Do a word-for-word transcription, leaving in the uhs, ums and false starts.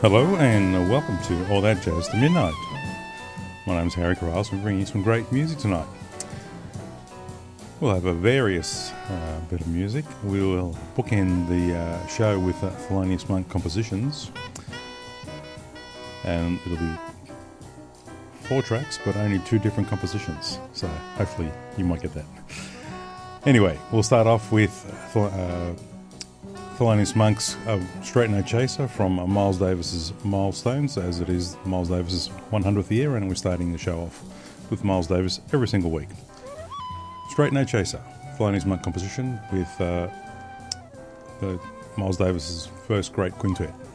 Hello and welcome to All That Jazz to Midnight. My name's Harry Corrales and I'm bringing you some great music tonight. We'll have a various uh, bit of music. We will bookend the uh, show with uh, Thelonious Monk compositions, and it'll be four tracks but only two different compositions, so hopefully you might get that. Anyway, we'll start off with uh, Thelonious Monk's uh, Straight No Chaser from uh, Miles Davis's Milestones, as it is Miles Davis's one hundredth year, and we're starting the show off with Miles Davis every single week. Straight No Chaser, Thelonious Monk composition with uh, the Miles Davis's first great quintet.